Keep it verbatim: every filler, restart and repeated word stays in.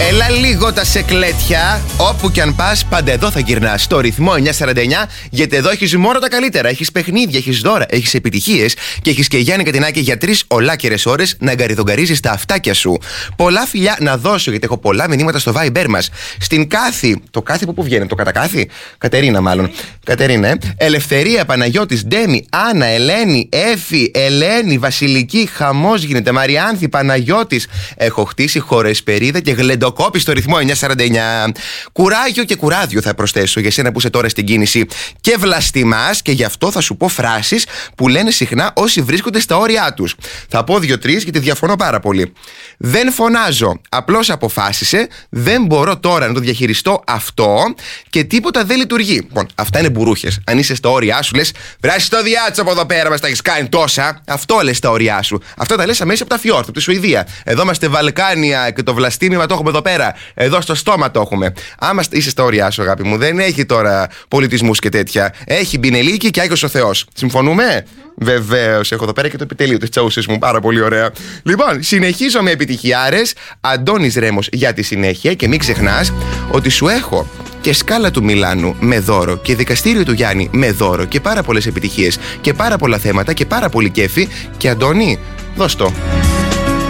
Έλα λίγο τα σεκλέτια. Όπου κι αν πας, πάντα εδώ θα γυρνάς. Στο ρυθμό εννιακόσια σαράντα εννιά, γιατί εδώ έχεις μόνο τα καλύτερα. Έχεις παιχνίδια, έχεις δώρα, έχεις επιτυχίες και έχεις και Γιάννη Κατινάκη για τρεις ολάκερες ώρες να εγκαριδογκαρίζεις τα αυτάκια σου. Πολλά φιλιά να δώσω, γιατί έχω πολλά μηνύματα στο Viber μας. Στην Κάθη, το Κάθη από πού βγαίνει, το Κατακάθη, Κατερίνα μάλλον. Κατερίνα, ε. Ελευθερία, Παναγιώτης, Ντέμι, Άννα, Ελένη, Έφη, Ελένη, Βασιλική, χαμός γίνεται. Μαριάνθη, Παναγιώτης. Έχω χτίσει χωρεσπερίδα και γλεντοκόπη στο ρυθμό εννιακόσια σαράντα εννιά. Κουράγιο και κουράδιο θα προσθέσω για σένα που είσαι τώρα στην κίνηση και βλαστημάς, και γι' αυτό θα σου πω φράσεις που λένε συχνά όσοι βρίσκονται στα όρια τους. Θα πω δύο-τρεις γιατί διαφωνώ πάρα πολύ. Δεν φωνάζω, απλώς αποφάσισε. Δεν μπορώ τώρα να το διαχειριστώ αυτό και τίποτα δεν λειτουργεί. Λοιπόν, αυτά είναι μπουρούχες. Αν είσαι στα όρια σου, λες βράσει το διάτσο από εδώ πέρα, μας τα έχεις κάνει τόσα. Αυτό λες στα όρια σου. Αυτά τα λες αμέσως από τα φιόρτ, από τη Σουηδία. Εδώ είμαστε Βαλκάνια και το βλαστήμημα το έχουμε εδώ πέρα. Εδώ στο στόμα το έχουμε. Άμα είσαι στα όρια σου, αγάπη μου, δεν έχει τώρα πολιτισμούς και τέτοια. Έχει Μπινελίκη και Άγιος ο Θεός. Συμφωνούμε? Βεβαίως. Έχω εδώ πέρα και το επιτελείο της τσαούσης μου. Πάρα πολύ ωραία. Λοιπόν, συνεχίζω με επιτυχιάρες. Αντώνης Ρέμος για τη συνέχεια. Και μην ξεχνάς ότι σου έχω και σκάλα του Μιλάνου με δώρο και δικαστήριο του Γιάννη με δώρο και πάρα πολλές επιτυχίες και πάρα πολλά θέματα και πάρα πολύ κέφι. Και Αντώνη, δώσ' το.